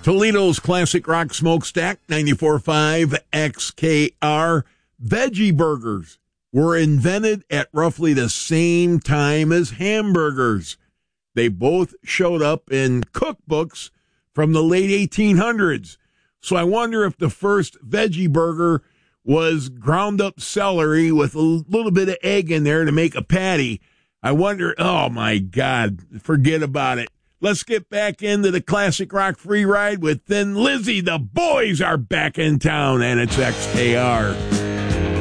Toledo's Classic Rock Smokestack, 94.5 XKR. Veggie burgers were invented at roughly the same time as hamburgers. They both showed up in cookbooks from the late 1800s. So I wonder if the first veggie burger was ground up celery with a little bit of egg in there to make a patty. I wonder, oh my God, forget about it. Let's get back into the Classic Rock Free Ride with Thin Lizzy. The boys are back in town, and it's XKR.